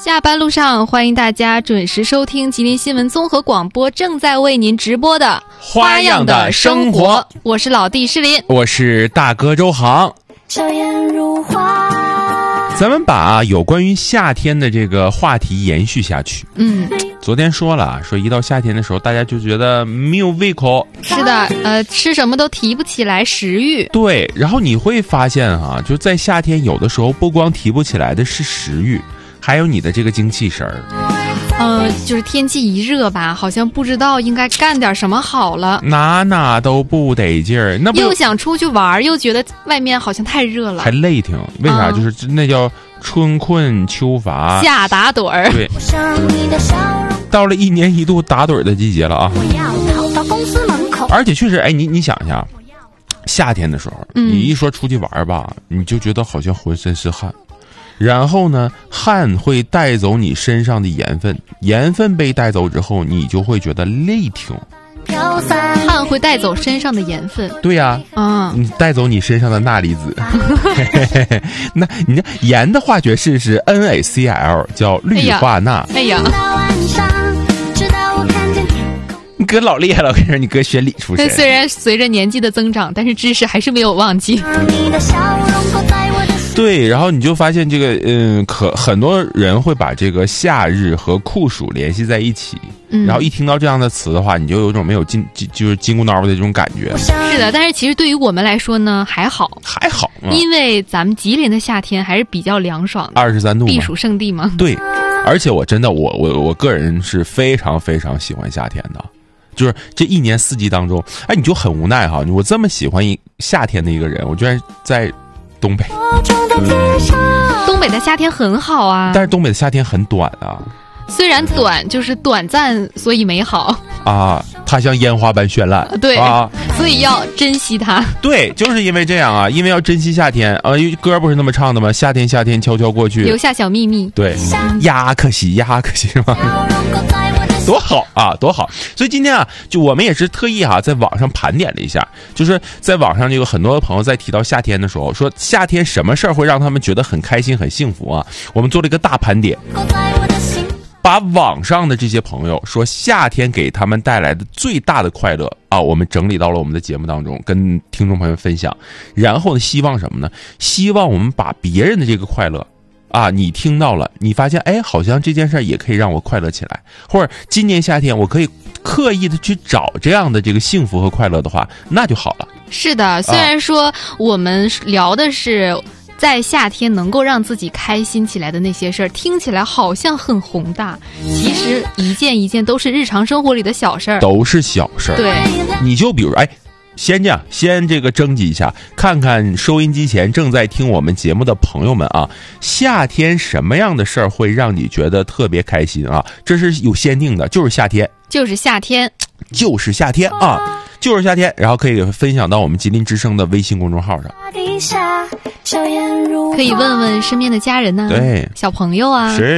下班路上，欢迎大家准时收听吉林新闻综合广播正在为您直播的花样的生活。 我是老弟诗林， 我是大哥周航。 笑颜如花。 咱们把有关于夏天的这个话题延续下去。昨天说了，说一到夏天的时候，大家就觉得没有胃口。 是的，吃什么都提不起来食欲。 对，然后你会发现啊，就在夏天，有的时候不光提不起来的是食欲，还有你的这个精气神儿。 就是天气一热吧，好像不知道应该干点什么好了， 哪都不得劲儿，那不又想出去玩，又觉得外面好像太热了， 还累挺。为啥？就是那叫春困秋乏， 夏打盹儿。 对，到了一年一度打盹儿的季节了啊！ 我要跑到公司门口。 而且确实，你想一下，夏天的时候，你一说出去玩吧，你就觉得好像浑身是汗。然后呢，汗会带走你身上的盐分，盐分被带走之后，你就会觉得累挺。 汗会带走身上的盐分。 对呀，你带走你身上的钠离子。那你看盐的化学式是 NaCl， 叫氯化钠。 哎呀， 你哥老厉害了，我跟你说，你哥学理出身。 虽然随着年纪的增长，但是知识还是没有忘记。 对，然后你就发现这个，很多人会把这个夏日和酷暑联系在一起，然后一听到这样的词的话，你就有一种没有就是筋骨挠的这种感觉。 是的，但是其实对于我们来说呢，还好，因为咱们吉林的夏天还是比较凉爽的 ，23度嘛， 避暑胜地嘛。 对，而且我真的我个人是非常非常喜欢夏天的。就是这一年四季当中，哎，你就很无奈哈！我这么喜欢夏天的一个人，我居然在东北。 东北的夏天很好啊， 但是东北的夏天很短啊。 虽然短，就是短暂，所以美好啊。它像烟花般绚烂， 对啊，所以要珍惜它。 对，就是因为这样啊，因为要珍惜夏天啊。歌不是那么唱的吗？夏天夏天悄悄过去， 留下小秘密。 对，呀可惜是吧？多好啊，多好！所以今天啊，就我们也是特意在网上盘点了一下，就是在网上有很多朋友在提到夏天的时候，说夏天什么事儿会让他们觉得很开心、很幸福啊？我们做了一个大盘点，把网上的这些朋友说夏天给他们带来的最大的快乐啊，我们整理到了我们的节目当中，跟听众朋友分享。然后呢，希望什么呢？希望我们把别人的这个快乐。啊，你听到了，你发现哎，好像这件事也可以让我快乐起来，或者今年夏天我可以刻意的去找这样的这个幸福和快乐的话，那就好了。 是的，虽然说我们聊的是在夏天能够让自己开心起来的那些事儿，听起来好像很宏大，其实一件一件都是日常生活里的小事儿， 都是小事儿。 对， 你就比如先这样，先这个征集一下，看看收音机前正在听我们节目的朋友们啊，夏天什么样的事儿会让你觉得特别开心啊？这是有限定的，就是夏天， 就是夏天， 就是夏天啊，就是夏天。然后可以分享到我们吉林之声的微信公众号上， 可以问问身边的家人呢， 对， 小朋友啊。 是。